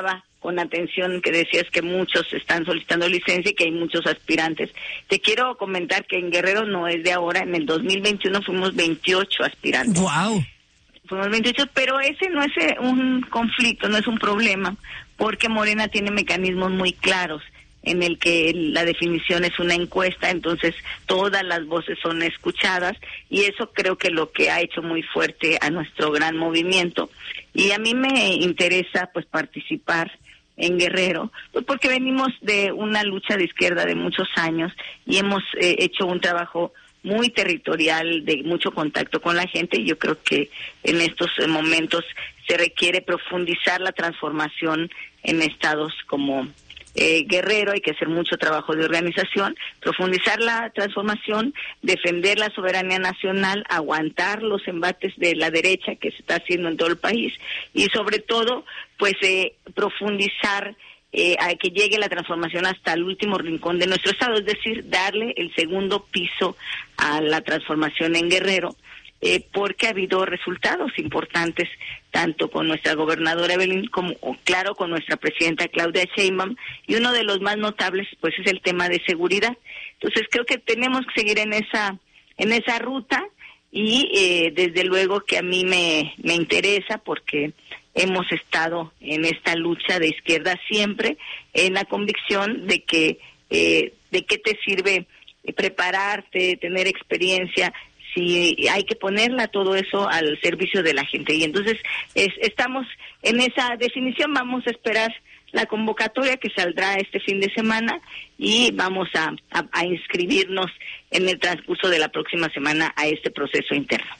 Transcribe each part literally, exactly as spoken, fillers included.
escuchaba con atención que decías que muchos están solicitando licencia y que hay muchos aspirantes. Te quiero comentar que en Guerrero no es de ahora, en el dos mil veintiuno fuimos veintiocho aspirantes. ¡Wow! Fuimos veintiocho, pero ese no es un conflicto, no es un problema, porque Morena tiene mecanismos muy claros en el que la definición es una encuesta, entonces todas las voces son escuchadas, y eso creo que lo que ha hecho muy fuerte a nuestro gran movimiento. Y a mí me interesa pues participar en Guerrero, pues porque venimos de una lucha de izquierda de muchos años y hemos eh, hecho un trabajo muy territorial, de mucho contacto con la gente, y yo creo que en estos momentos se requiere profundizar la transformación en estados como eh, Guerrero. Hay que hacer mucho trabajo de organización, profundizar la transformación, defender la soberanía nacional, aguantar los embates de la derecha que se está haciendo en todo el país, y sobre todo pues eh, profundizar Eh, a que llegue la transformación hasta el último rincón de nuestro estado, es decir, darle el segundo piso a la transformación en Guerrero, eh, porque ha habido resultados importantes, tanto con nuestra gobernadora Evelyn, como, claro, con nuestra presidenta Claudia Sheinbaum, y uno de los más notables, pues, es el tema de seguridad. Entonces, creo que tenemos que seguir en esa, en esa ruta, y eh, desde luego que a mí me, me interesa, porque hemos estado en esta lucha de izquierda siempre, en la convicción de que eh, de qué te sirve prepararte, tener experiencia, si hay que ponerla todo eso al servicio de la gente. Y entonces es, estamos en esa definición. Vamos a esperar la convocatoria que saldrá este fin de semana, y vamos a, a, a inscribirnos en el transcurso de la próxima semana a este proceso interno.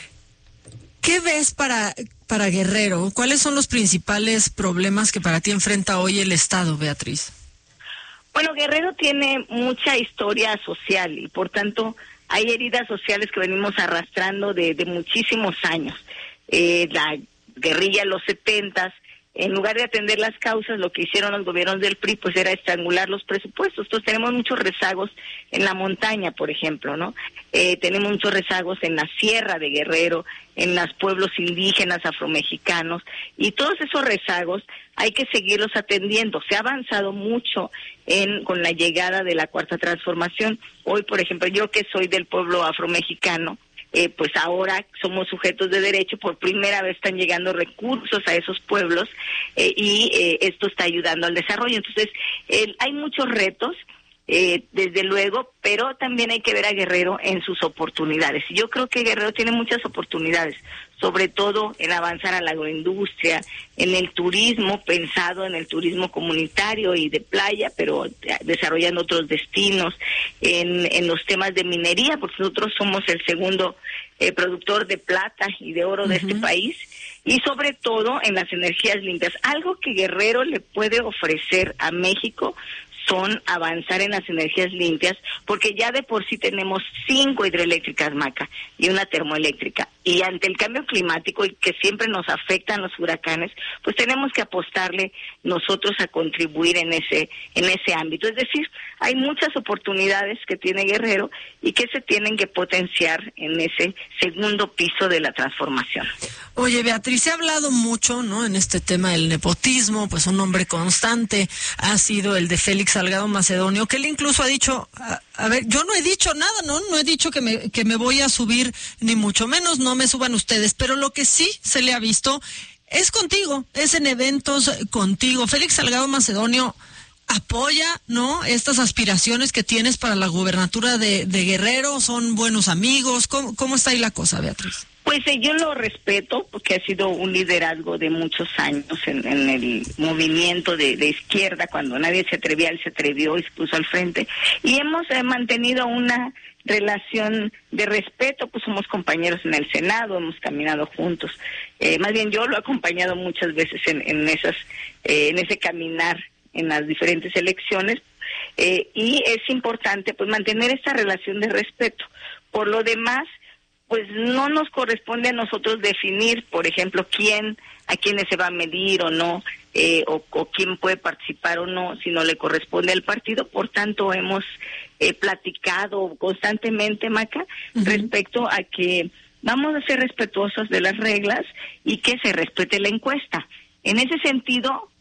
¿Qué ves para, para Guerrero? ¿Cuáles son los principales problemas que para ti enfrenta hoy el Estado, Beatriz? Bueno, Guerrero tiene mucha historia social y por tanto hay heridas sociales que venimos arrastrando de, de muchísimos años. Eh, la guerrilla en los setentas, en lugar de atender las causas, lo que hicieron los gobiernos del P R I pues era estrangular los presupuestos. Entonces tenemos muchos rezagos en la montaña, por ejemplo, ¿no? Eh, tenemos muchos rezagos en la sierra de Guerrero, en los pueblos indígenas afromexicanos, y todos esos rezagos hay que seguirlos atendiendo. Se ha avanzado mucho en con la llegada de la Cuarta Transformación. Hoy, por ejemplo, yo que soy del pueblo afromexicano, Eh, pues ahora somos sujetos de derecho, por primera vez están llegando recursos a esos pueblos, eh, y eh, esto está ayudando al desarrollo. Entonces, eh, hay muchos retos, eh, desde luego, pero también hay que ver a Guerrero en sus oportunidades. Y yo creo que Guerrero tiene muchas oportunidades, sobre todo en avanzar a la agroindustria, en el turismo, pensado en el turismo comunitario y de playa, pero desarrollando otros destinos, en, en los temas de minería, porque nosotros somos el segundo eh, productor de plata y de oro uh-huh. de este país, y sobre todo en las energías limpias. Algo que Guerrero le puede ofrecer a México son avanzar en las energías limpias, porque ya de por sí tenemos cinco hidroeléctricas, Maca, y una termoeléctrica, y ante el cambio climático y que siempre nos afectan los huracanes, pues tenemos que apostarle nosotros a contribuir en ese en ese ámbito. Es decir, hay muchas oportunidades que tiene Guerrero y que se tienen que potenciar en ese segundo piso de la transformación. Oye, Beatriz, se ha hablado mucho, ¿no?, en este tema del nepotismo, pues un nombre constante ha sido el de Félix Salgado Macedonio, que él incluso ha dicho, a, a ver, yo no he dicho nada, ¿no? No he dicho que me, que me voy a subir, ni mucho menos, no me suban ustedes, pero lo que sí se le ha visto es contigo, es en eventos contigo. Félix Salgado Macedonio apoya, ¿no?, estas aspiraciones que tienes para la gubernatura de, de Guerrero, son buenos amigos. ¿Cómo, cómo está ahí la cosa, Beatriz? Pues eh, yo lo respeto porque ha sido un liderazgo de muchos años en, en el movimiento de, de izquierda. Cuando nadie se atrevía, él se atrevió y se puso al frente. Y hemos eh, mantenido una relación de respeto, pues somos compañeros en el Senado, hemos caminado juntos. Eh, más bien yo lo he acompañado muchas veces en, en, esas, eh, en ese caminar en las diferentes elecciones. Eh, y es importante pues mantener esta relación de respeto. Por lo demás, pues no nos corresponde a nosotros definir, por ejemplo, quién, a quiénes se va a medir o no, eh, o, o quién puede participar o no, si no le corresponde al partido. Por tanto, hemos eh, platicado constantemente, Maca, uh-huh. respecto a que vamos a ser respetuosos de las reglas y que se respete la encuesta. En ese sentido,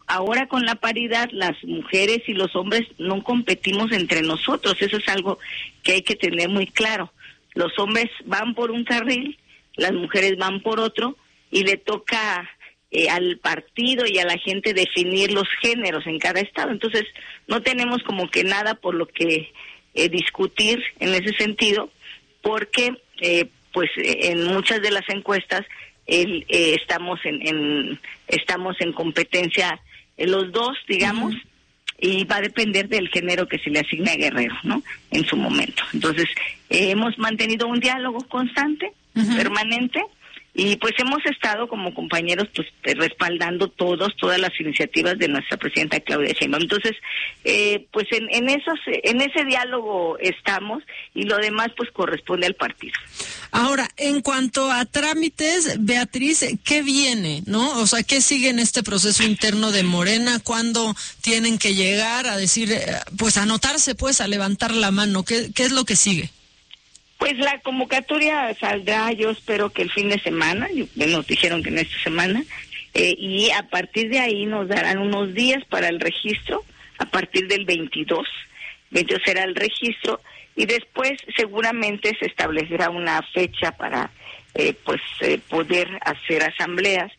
ahora con la paridad, las mujeres y los hombres no competimos entre nosotros. Eso es algo que hay que tener muy claro. Los hombres van por un carril, las mujeres van por otro, y le toca eh, al partido y a la gente definir los géneros en cada estado. Entonces, no tenemos como que nada por lo que eh, discutir en ese sentido, porque eh, pues en muchas de las encuestas el, eh, estamos en, en estamos en competencia eh, los dos, digamos. Uh-huh. Y va a depender del género que se le asigne a Guerrero, ¿no? En su momento. Entonces, eh, hemos mantenido un diálogo constante, uh-huh. permanente, y pues hemos estado como compañeros pues respaldando todos, todas las iniciativas de nuestra presidenta Claudia Sheinbaum. Entonces, eh, pues en, en esos, en ese diálogo estamos, y lo demás pues corresponde al partido. Ahora, en cuanto a trámites, Beatriz, ¿qué viene, no? O sea, ¿qué sigue en este proceso interno de Morena? ¿Cuándo tienen que llegar a decir, pues anotarse, pues a levantar la mano? ¿Qué, qué es lo que sigue? Pues la convocatoria saldrá, yo espero que el fin de semana, nos dijeron que en esta semana, eh, y a partir de ahí nos darán unos días para el registro, a partir del veintidós, veintidós será el registro, y después seguramente se establecerá una fecha para eh, pues eh, poder hacer asambleas,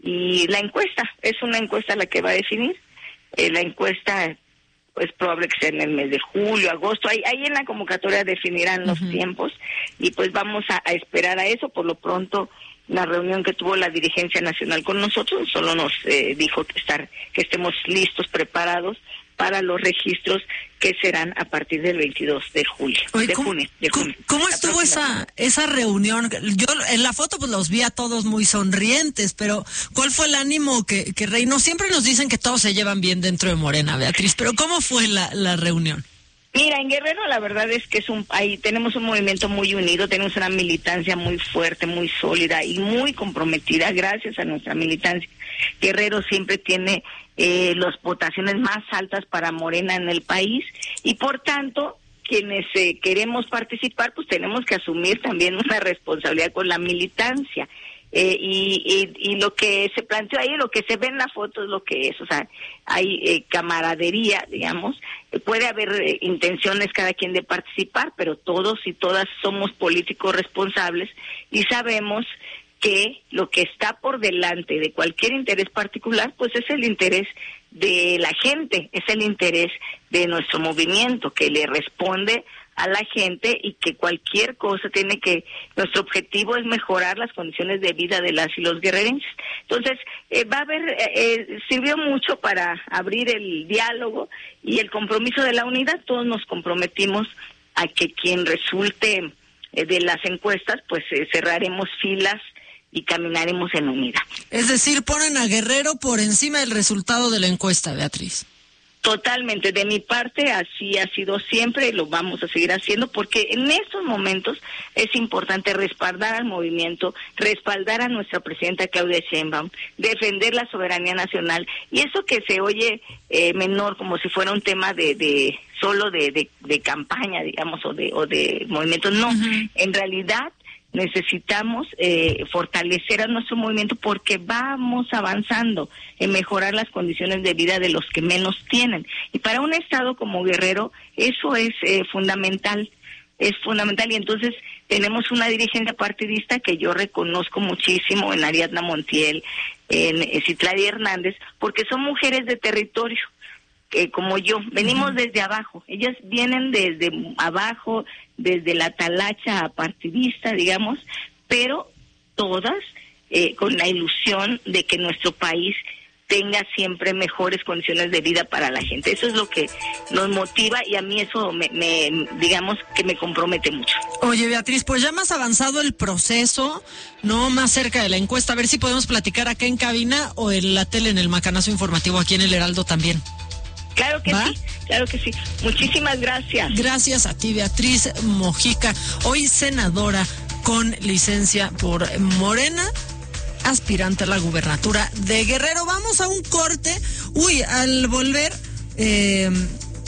y la encuesta, es una encuesta la que va a definir, eh, la encuesta es probable que sea en el mes de julio, agosto, ahí, ahí en la convocatoria definirán los uh-huh. tiempos, y pues vamos a, a esperar a eso. Por lo pronto, la reunión que tuvo la dirigencia nacional con nosotros solo nos eh, dijo que estar, que estemos listos, preparados para los registros que serán a partir del veintidós de julio, Oye, de ¿cómo, junio, de junio. ¿Cómo estuvo esa esa reunión? Yo en la foto pues los vi a todos muy sonrientes, pero ¿cuál fue el ánimo que, que reinó? Siempre nos dicen que todos se llevan bien dentro de Morena, Beatriz, pero ¿cómo fue la, la reunión? Mira, en Guerrero la verdad es que es un ahí tenemos un movimiento muy unido, tenemos una militancia muy fuerte, muy sólida y muy comprometida. Gracias a nuestra militancia, Guerrero siempre tiene eh, las votaciones más altas para Morena en el país, y por tanto quienes eh, queremos participar pues tenemos que asumir también una responsabilidad con la militancia. Eh, y, y, y lo que se planteó ahí, lo que se ve en la foto es lo que es, o sea, hay eh, camaradería, digamos, eh, puede haber eh, intenciones cada quien de participar, pero todos y todas somos políticos responsables y sabemos que lo que está por delante de cualquier interés particular, pues es el interés de la gente, es el interés de nuestro movimiento, que le responde a la gente, y que cualquier cosa tiene que, nuestro objetivo es mejorar las condiciones de vida de las y los guerrerenses. Entonces, eh, va a haber, eh, sirvió mucho para abrir el diálogo y el compromiso de la unidad. Todos nos comprometimos a que quien resulte eh, de las encuestas, pues eh, cerraremos filas y caminaremos en unidad. Es decir, ponen a Guerrero por encima del resultado de la encuesta, Beatriz. Totalmente, de mi parte así ha sido siempre y lo vamos a seguir haciendo, porque en estos momentos es importante respaldar al movimiento, respaldar a nuestra presidenta Claudia Sheinbaum, defender la soberanía nacional, y eso que se oye eh, menor, como si fuera un tema de, de solo de, de, de campaña, digamos, o de, o de movimiento, no, uh-huh. En realidad necesitamos eh, fortalecer a nuestro movimiento, porque vamos avanzando en mejorar las condiciones de vida de los que menos tienen, y para un estado como Guerrero eso es eh, fundamental, es fundamental y entonces tenemos una dirigencia partidista que yo reconozco muchísimo en Ariadna Montiel, en, en Citlali Hernández, porque son mujeres de territorio, que como yo, venimos desde abajo, ellas vienen desde abajo, desde la talacha partidista, digamos, pero todas eh, con la ilusión de que nuestro país tenga siempre mejores condiciones de vida para la gente. Eso es lo que nos motiva, y a mí eso me, me digamos que me compromete mucho. Oye, Beatriz, pues ya más avanzado el proceso, no más cerca de la encuesta, a ver si podemos platicar acá en cabina o en la tele, en el Macanazo Informativo, aquí en el Heraldo también. Claro que ¿Va? sí, claro que sí. Muchísimas gracias. Gracias a ti, Beatriz Mojica, hoy senadora con licencia por Morena, aspirante a la gubernatura de Guerrero. Vamos a un corte. Uy, al volver, eh,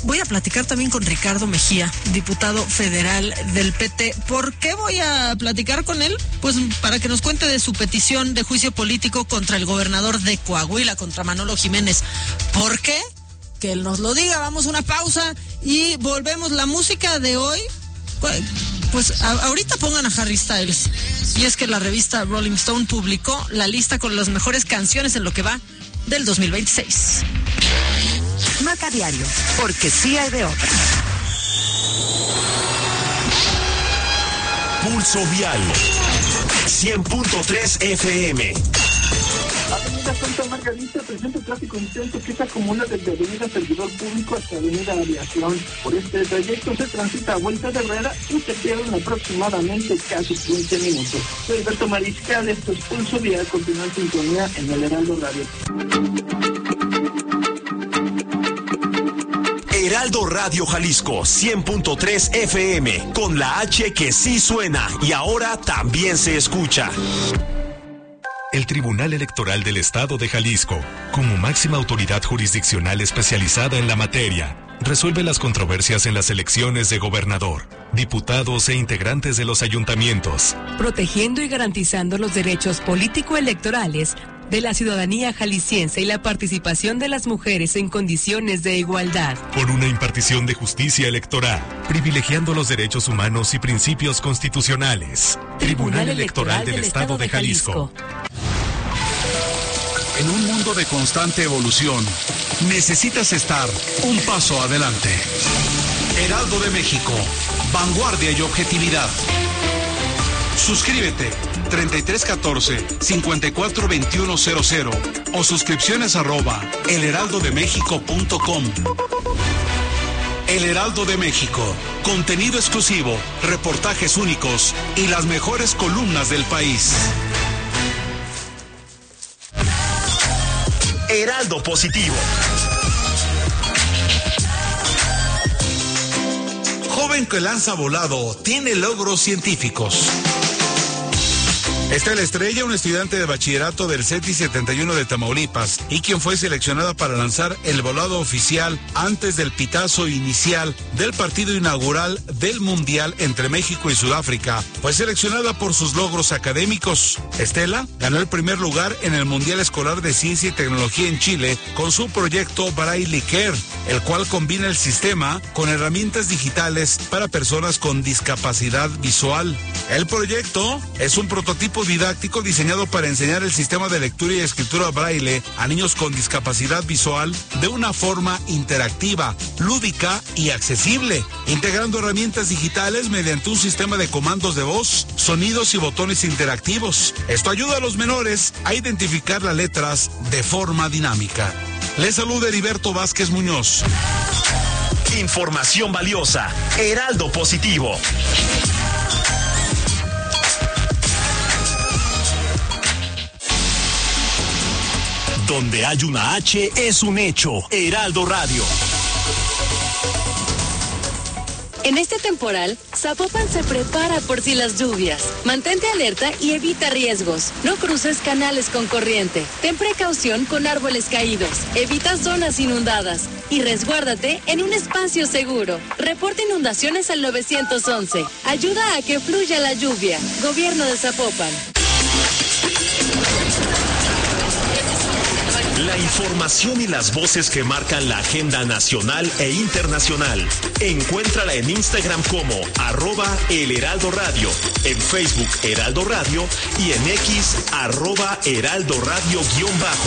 voy a platicar también con Ricardo Mejía, diputado federal del P T. ¿Por qué voy a platicar con él? Pues para que nos cuente de su petición de juicio político contra el gobernador de Coahuila, contra Manolo Jiménez. ¿Por qué? Que él nos lo diga. Vamos a una pausa y volvemos. La música de hoy, pues a, ahorita pongan a Harry Styles. Y es que la revista Rolling Stone publicó la lista con las mejores canciones en lo que va del dos mil veintiséis. Maca Diario, porque sí hay de otra. Pulso Vial, cien punto tres F M. Avenida Santa Margarita presenta tráfico intenso que se acumula desde Avenida Servidor Público hasta Avenida Aviación. Por este trayecto se transita a vuelta de rueda y se pierden aproximadamente casi quince minutos. Soy Alberto Mariscal, esto es Pulso Vial, continúa en sintonía en el Heraldo Radio. Heraldo Radio Jalisco, cien punto tres F M, con la H que sí suena y ahora también se escucha. El Tribunal Electoral del Estado de Jalisco, como máxima autoridad jurisdiccional especializada en la materia, resuelve las controversias en las elecciones de gobernador, diputados e integrantes de los ayuntamientos, protegiendo y garantizando los derechos político-electorales de la ciudadanía jalisciense y la participación de las mujeres en condiciones de igualdad. Con una impartición de justicia electoral, privilegiando los derechos humanos y principios constitucionales. Tribunal, Tribunal Electoral, Electoral del, del Estado de Jalisco. En un mundo de constante evolución, necesitas estar un paso adelante. Heraldo de México, vanguardia y objetividad. Suscríbete treinta y tres catorce, cincuenta y cuatro veintiuno cero cero o suscripciones arroba elheraldodemexico punto com. El Heraldo de México, contenido exclusivo, reportajes únicos y las mejores columnas del país. Heraldo Positivo. Joven que lanza volado, tiene logros científicos. Estela Estrella, una estudiante de bachillerato del CETI setenta y uno de Tamaulipas, y quien fue seleccionada para lanzar el volado oficial antes del pitazo inicial del partido inaugural del Mundial entre México y Sudáfrica. Fue seleccionada por sus logros académicos. Estela ganó el primer lugar en el Mundial Escolar de Ciencia y Tecnología en Chile con su proyecto Braille Care, el cual combina el sistema con herramientas digitales para personas con discapacidad visual. El proyecto es un prototipo didáctico diseñado para enseñar el sistema de lectura y escritura braille a niños con discapacidad visual de una forma interactiva, lúdica y accesible, integrando herramientas digitales mediante un sistema de comandos de voz, sonidos y botones interactivos. Esto ayuda a los menores a identificar las letras de forma dinámica. Les saluda Heriberto Vázquez Muñoz. Información valiosa. Heraldo Positivo. Donde hay una H es un hecho. Heraldo Radio. En este temporal, Zapopan se prepara por si las lluvias. Mantente alerta y evita riesgos. No cruces canales con corriente. Ten precaución con árboles caídos. Evita zonas inundadas. Y resguárdate en un espacio seguro. Reporta inundaciones al nueve once. Ayuda a que fluya la lluvia. Gobierno de Zapopan. La información y las voces que marcan la agenda nacional e internacional. Encuéntrala en Instagram como arroba El Heraldo Radio, en Facebook Heraldo Radio y en X arroba Heraldo Radio guión bajo.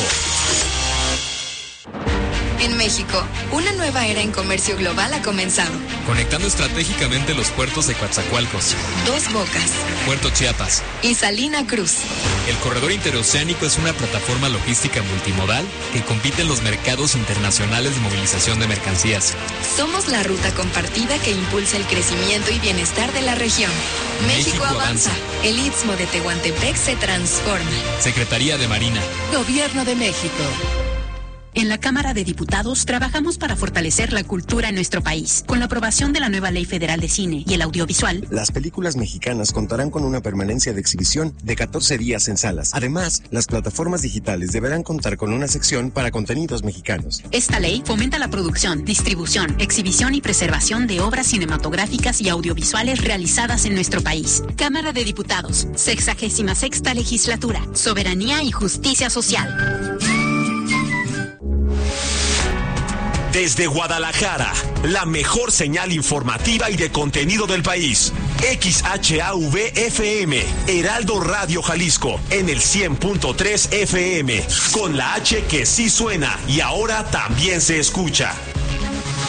En México, una nueva era en comercio global ha comenzado. Conectando estratégicamente los puertos de Coatzacoalcos, Dos Bocas, Puerto Chiapas y Salina Cruz. El corredor interoceánico es una plataforma logística multimodal que compite en los mercados internacionales de movilización de mercancías. Somos la ruta compartida que impulsa el crecimiento y bienestar de la región. México, México avanza. avanza. El Istmo de Tehuantepec se transforma. Secretaría de Marina. Gobierno de México. En la Cámara de Diputados trabajamos para fortalecer la cultura en nuestro país. Con la aprobación de la nueva Ley Federal de Cine y el audiovisual, las películas mexicanas contarán con una permanencia de exhibición de catorce días en salas. Además, las plataformas digitales deberán contar con una sección para contenidos mexicanos. Esta ley fomenta la producción, distribución, exhibición y preservación de obras cinematográficas y audiovisuales realizadas en nuestro país. Cámara de Diputados, sexagésima sexta legislatura, soberanía y justicia social. Desde Guadalajara, la mejor señal informativa y de contenido del país. X H A V F M, Heraldo Radio Jalisco, en el cien punto tres F M, con la H que sí suena y ahora también se escucha.